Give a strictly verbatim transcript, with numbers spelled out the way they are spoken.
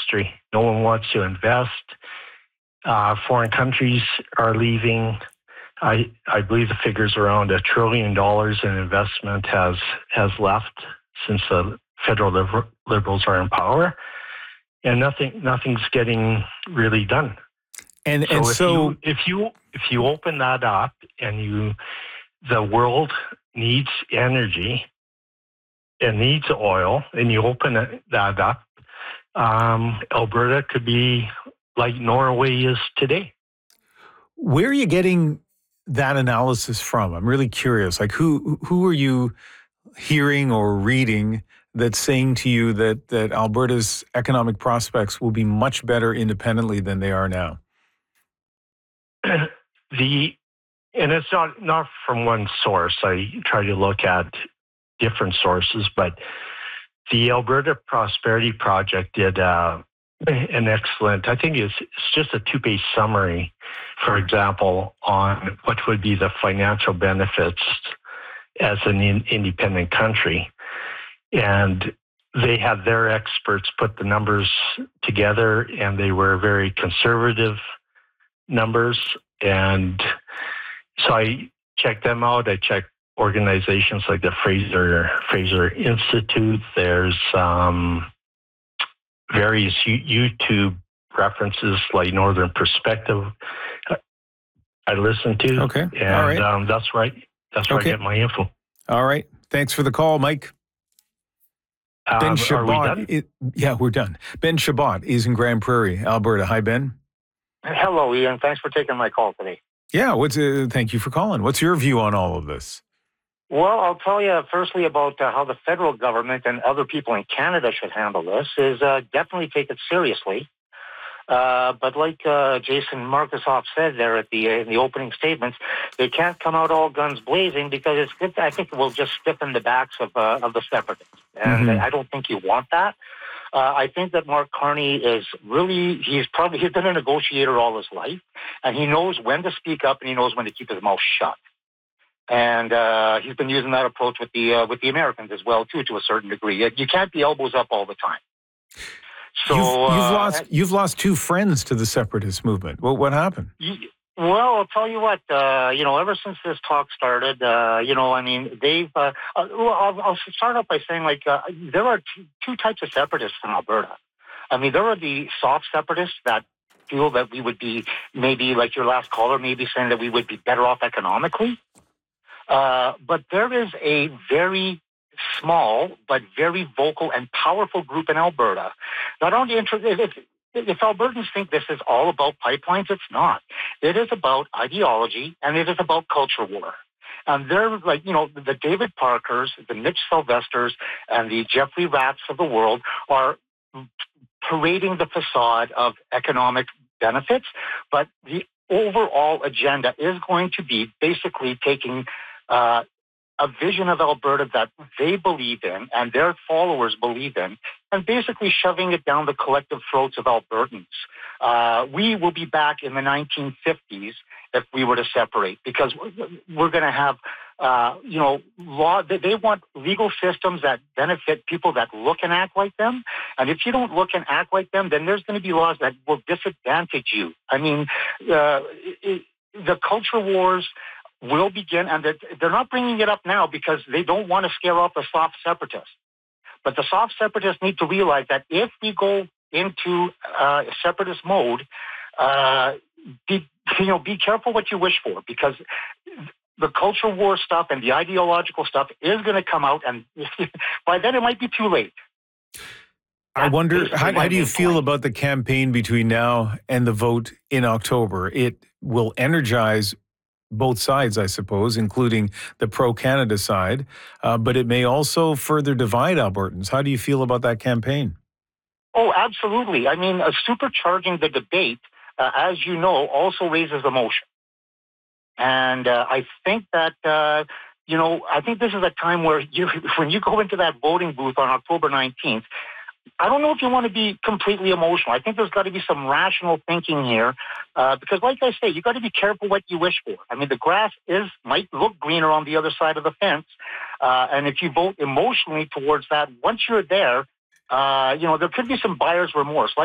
industry. No one wants to invest. Uh, foreign countries are leaving. I I believe the figure's around a trillion dollars in investment has has left since the federal liber- liberals are in power, and nothing nothing's getting really done. And so and if so you if you if you open that up and you the world needs energy and needs oil, and you open it, that up, um, Alberta could be like Norway is today. where are you getting that analysis from? I'm really curious. Like who who are you hearing or reading that's saying to you that that Alberta's economic prospects will be much better independently than they are now? the and it's not not from one source. I try to look at different sources, but the Alberta Prosperity Project did uh, an excellent, I think it's, it's just a two-page summary, for example, on what would be the financial benefits as an in, independent country. And they had their experts put the numbers together, and they were very conservative numbers. And so I checked them out. I checked organizations like the Fraser Fraser Institute. There's um, various U- YouTube references like Northern Perspective I listen to. Okay. And All right. um, that's right. That's where Okay. I get my info. All right. Thanks for the call, Mike. Um, Ben are we Shabbat. done? It, yeah, we're done. Ben Shabbat is in Grand Prairie, Alberta. Hi, Ben. Hello, Ian. Thanks for taking my call today. Yeah. What's uh, thank you for calling. What's your view on all of this? Well, I'll tell you firstly about uh, how the federal government and other people in Canada should handle this is uh, definitely take it seriously. Uh, but like uh, Jason Markusoff said there at the uh, in the opening statements, they can't come out all guns blazing because it's good. I think it will just stiffen the backs of uh, of the separatists, and Mhm. I don't think you want that. Uh, I think that Mark Carney is really, he's probably, he's been a negotiator all his life, and he knows when to speak up and he knows when to keep his mouth shut. And uh, he's been using that approach with the uh, with the Americans as well, too, to a certain degree. You can't be elbows up all the time. So you've, you've uh, lost you've lost two friends to the separatist movement. What what happened? You, well, I'll tell you what. Uh, you know, ever since this talk started, uh, you know, I mean, they've. Uh, uh, well, I'll, I'll start off by saying, like, uh, there are two, two types of separatists in Alberta. I mean, there are the soft separatists that feel that we would be maybe, like your last caller, maybe saying that we would be better off economically. Uh, but there is a very small but very vocal and powerful group in Alberta that aren't interested. If, if Albertans think this is all about pipelines, it's not. It is about ideology and it is about culture war. And they're like, you know, the David Parkers, the Mitch Sylvesters, and the Jeffrey Ratts of the world are parading the facade of economic benefits, but the overall agenda is going to be basically taking uh, a vision of Alberta that they believe in and their followers believe in, and basically shoving it down the collective throats of Albertans. Uh, we will be back in the nineteen fifties if we were to separate, because we're going to have, uh, you know, law. They want legal systems that benefit people that look and act like them. And if you don't look and act like them, then there's going to be laws that will disadvantage you. I mean, uh, it, the culture wars will begin, and they're not bringing it up now because they don't want to scare off the soft separatists. But the soft separatists need to realize that if we go into uh, separatist mode, uh, be, you know, be careful what you wish for, because the culture war stuff and the ideological stuff is going to come out, and by then it might be too late. I That's wonder, how, my how do you main feel point. about the campaign between now and the vote in October? It will energize both sides, I suppose, including the pro-Canada side, uh, but it may also further divide Albertans. How do you feel about that campaign? Oh, absolutely. I mean, uh, supercharging the debate, uh, as you know, also raises emotion. And uh, I think that, uh, you know, I think this is a time where you, when you go into that voting booth on October nineteenth, I don't know if you want to be completely emotional. I think there's got to be some rational thinking here, uh, because, like I say, you got to be careful what you wish for. I mean, the grass is might look greener on the other side of the fence, uh, and if you vote emotionally towards that, once you're there, uh, you know, there could be some buyer's remorse. Like